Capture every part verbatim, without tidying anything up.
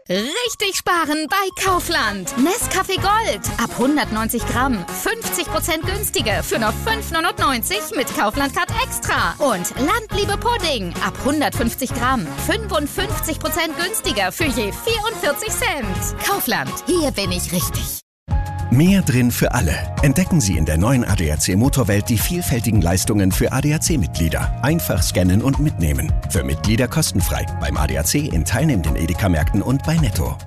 Richtig sparen bei Kaufland. Nescafé Gold ab hundertneunzig Gramm. fünfzig Prozent günstiger für nur fünf neunundneunzig mit Kaufland Card Extra. Und Landliebe Pudding ab hundertfünfzig Gramm. fünfundfünfzig Prozent günstiger für je vierundvierzig Cent. Kaufland, hier bin ich richtig. Mehr drin für alle. Entdecken Sie in der neuen A D A C Motorwelt die vielfältigen Leistungen für A D A C-Mitglieder. Einfach scannen und mitnehmen. Für Mitglieder kostenfrei. Beim A D A C in teilnehmenden Edeka-Märkten und bei Netto.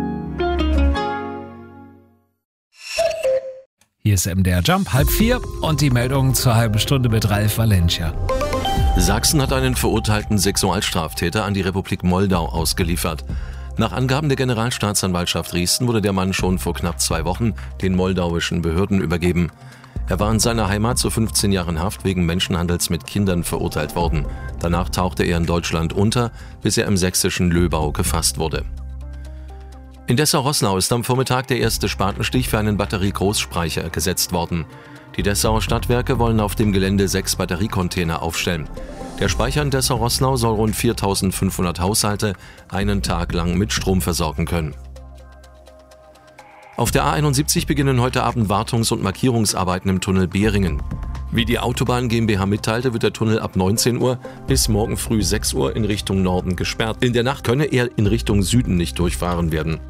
Hier ist M D R Jump, halb vier und die Meldung zur halben Stunde mit Ralf Valencia. Sachsen hat einen verurteilten Sexualstraftäter an die Republik Moldau ausgeliefert. Nach Angaben der Generalstaatsanwaltschaft Dresden wurde der Mann schon vor knapp zwei Wochen den moldauischen Behörden übergeben. Er war in seiner Heimat zu fünfzehn Jahren Haft wegen Menschenhandels mit Kindern verurteilt worden. Danach tauchte er in Deutschland unter, bis er im sächsischen Löbau gefasst wurde. In Dessau-Roßlau ist am Vormittag der erste Spatenstich für einen Batterie-Großspeicher gesetzt worden. Die Dessauer Stadtwerke wollen auf dem Gelände sechs Batteriecontainer aufstellen. Der Speicher in Dessau-Roßlau soll rund viertausendfünfhundert Haushalte einen Tag lang mit Strom versorgen können. Auf der A einundsiebzig beginnen heute Abend Wartungs- und Markierungsarbeiten im Tunnel Behringen. Wie die Autobahn GmbH mitteilte, wird der Tunnel ab neunzehn Uhr bis morgen früh sechs Uhr in Richtung Norden gesperrt. In der Nacht könne er in Richtung Süden nicht durchfahren werden.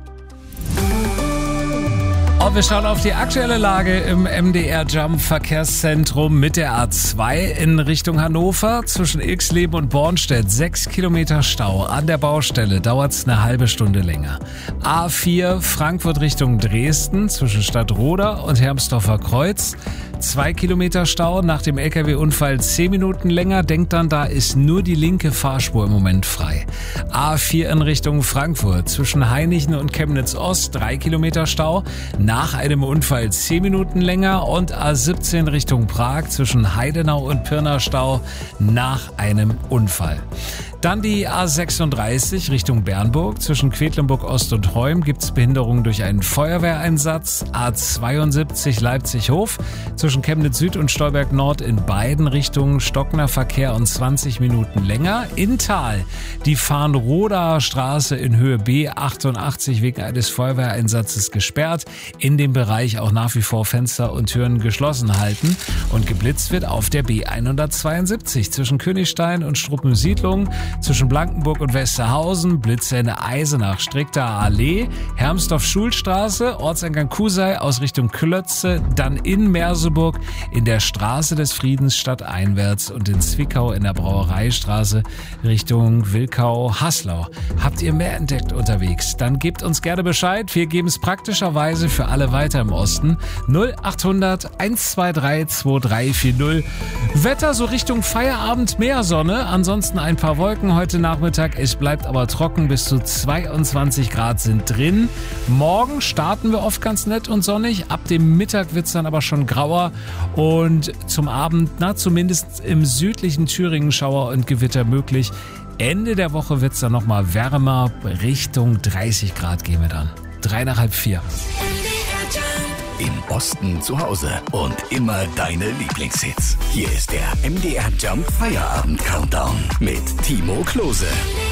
Und wir schauen auf die aktuelle Lage im M D R Jump Verkehrszentrum mit der A zwei in Richtung Hannover. Zwischen Ilksleben und Bornstedt sechs Kilometer Stau. An der Baustelle dauert es eine halbe Stunde länger. A vier Frankfurt Richtung Dresden zwischen Stadtroda und Hermsdorfer Kreuz. Zwei Kilometer Stau, nach dem L K W-Unfall zehn Minuten länger. Denkt dann, da ist nur die linke Fahrspur im Moment frei. A vier in Richtung Frankfurt zwischen Hainichen und Chemnitz Ost. Drei Kilometer Stau. Nach einem Unfall zehn Minuten länger und A siebzehn Richtung Prag zwischen Heidenau und Pirna Stau nach einem Unfall. Dann die A sechsunddreißig Richtung Bernburg. Zwischen Quedlinburg Ost und Heum gibt es Behinderungen durch einen Feuerwehreinsatz. A zweiundsiebzig Leipzig-Hof. Zwischen Chemnitz Süd und Stolberg Nord in beiden Richtungen stockender Verkehr und zwanzig Minuten länger. In Thal die Farnrodaer Straße in Höhe B achtundachtzig wegen eines Feuerwehreinsatzes gesperrt. In dem Bereich auch nach wie vor Fenster und Türen geschlossen halten. Und geblitzt wird auf der B hundertzweiundsiebzig zwischen Königstein und Struppensiedlung. Zwischen Blankenburg und Westerhausen, Blitze in Eisenach, Strickter Allee, Hermsdorf-Schulstraße, Ortseingang Kusei aus Richtung Klötze, dann in Merseburg, in der Straße des Friedens stadteinwärts und in Zwickau in der Brauereistraße Richtung Wilkau-Haslau. Habt ihr mehr entdeckt unterwegs? Dann gebt uns gerne Bescheid. Wir geben es praktischerweise für alle weiter im Osten. null achthundert eins zwei drei zwei drei vier null. Wetter so Richtung Feierabend, mehr Sonne, ansonsten ein paar Wolken heute Nachmittag. Es bleibt aber trocken, bis zu zweiundzwanzig Grad sind drin. Morgen starten wir oft ganz nett und sonnig. Ab dem Mittag wird es dann aber schon grauer und zum Abend, na zumindest im südlichen Thüringen Schauer und Gewitter möglich. Ende der Woche wird es dann nochmal wärmer, Richtung dreißig Grad gehen wir dann. Drei nach halb vier. Im Osten zu Hause und immer deine Lieblingshits. Hier ist der M D R Jump Feierabend Countdown mit Timo Klose.